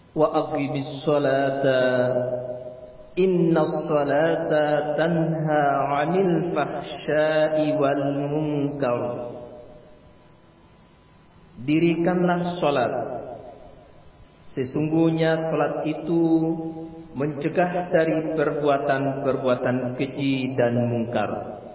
wa aqimis sholata innas sholata tanha 'anil fahsya'i wal munkar. Dirikanlah salat, sesungguhnya salat itu mencegah dari perbuatan-perbuatan keji dan mungkar.